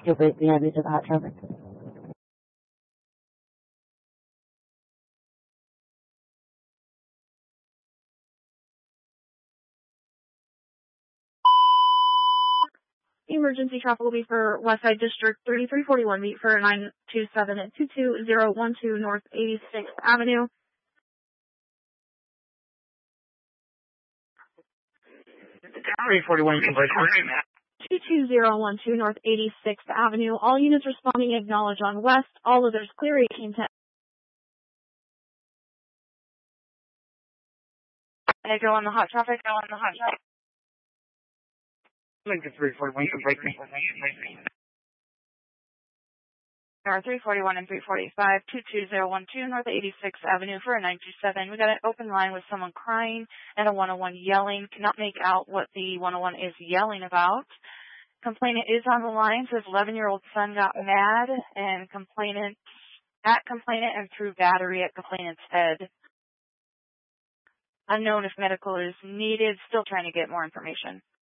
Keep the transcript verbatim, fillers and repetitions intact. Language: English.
You'll break the average of the hot traffic. Emergency traffic will be for Westside District thirty-three forty-one, meet for nine two seven at two two zero one two North eighty-sixth Avenue. three forty-one, two two zero one two North eighty-sixth Avenue. All units responding acknowledge on West. All others clear eighteen ten. I go on the hot traffic, go on the hot traffic. Lincoln three forty-one, break me. three forty-one and three forty-five, two two zero one two North eighty-sixth Avenue for a nine two seven. We got an open line with someone crying and a one oh one yelling. Cannot make out what the one oh one is yelling about. Complainant is on the line, says eleven-year-old son got mad, and complainant at complainant and threw battery at complainant's head. Unknown if medical is needed, still trying to get more information.